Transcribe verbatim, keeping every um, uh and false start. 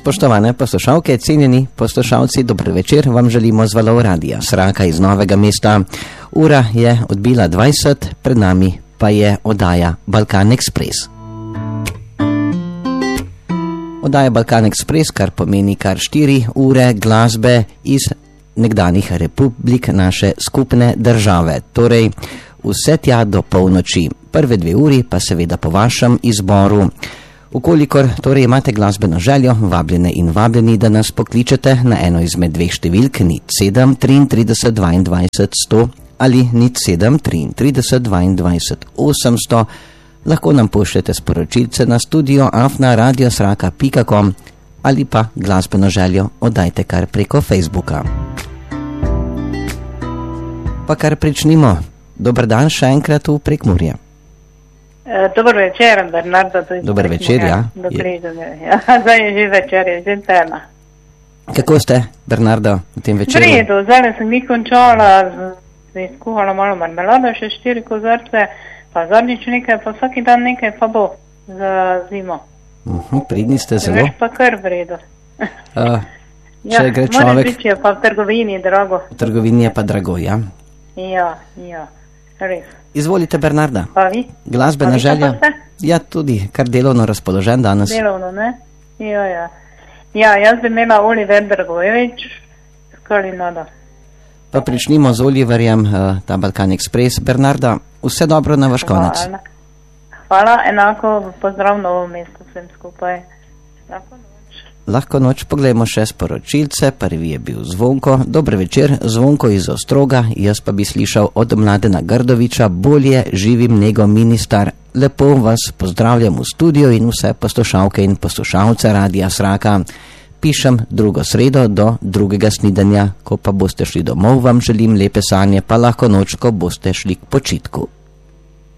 Spoštovane poslušalke, cenjeni poslušalci, dober večer, vam želimo z valov Radia Sraka iz Novega mesta. Ura je odbila dvajset, pred nami pa je oddaja Balkan Ekspres. Oddaja Balkan Ekspres, kar pomeni kar štiri ure glasbe iz nekdanjih republik naše skupne države. Torej, vse tja do polnoči. Prve dve uri pa seveda po vašem izboru. Ukolikor torej imate glasbeno željo, vabljene in vabljeni, da nas pokličete na eno izmed dveh številk nič sedem trideset dvaindvajset sto ali nič sedem trideset dvaindvajset osemsto. Lahko nam pošljete sporočilce na studio afna radiosraka pika com ali pa glasbeno željo oddajte kar preko Facebooka. Pa kar pričnimo. Dober dan še enkrat v Prekmurje. Dober večer, Bernardo. Dober večer, ja. Dobri, ja. Zdaj je že večer, je že tema. Kako ste, Bernardo, v tem večeru? Vredo, zdaj sem mi končala, zdaj skuhala malo marmelado, še štiri kozarce, pa zadnjič nekaj, pa vsaki dan nekaj pa bo za zimo. Uh-huh, pridni ste zelo. Veš pa kar vredo. Uh, ja, če gre človek... Mora biti, pa v trgovini drago. V trgovini je pa drago, ja. Ja, ja, res. Izvolite, Bernarda. Pa vi? Glasbena želja. Ja, tudi, kar delovno razpoložen danes. Delovno, ne? Ja, ja. Ja, jaz bi imela Oliver Dragojevič, skali nada. Pa pričnimo z Oliverjem, ta Balkan Ekspres. Bernarda, vse dobro na vaš konec. Hvala. Hvala, enako pozdrav Novo mesto vsem skupaj. Lahko noč. Lahko noč, poglejmo še sporočilce. Prvi je bil Zvonko. Dober večer, Zvonko iz Ostroga. Jaz pa bi slišal od Mladena Grdoviča Bolje živim nego ministar. Lepo vas pozdravljam v studio in vse poslušalke in poslušalce Radia Sraka. Pišem drugo sredo do drugega snidanja. Ko pa boste šli domov, vam želim lepe sanje, pa lahko noč, ko boste šli k počitku.